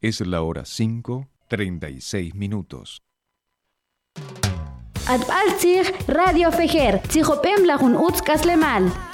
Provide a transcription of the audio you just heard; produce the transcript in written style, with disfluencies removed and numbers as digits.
Es la hora 5:36. Adbalzig Radio Fejer, Tzihopem Lajun Utzkaslemal.